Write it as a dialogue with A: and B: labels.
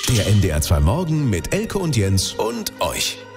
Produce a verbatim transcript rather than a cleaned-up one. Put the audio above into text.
A: Der N D R zwei Morgen mit Elke und Jens und euch.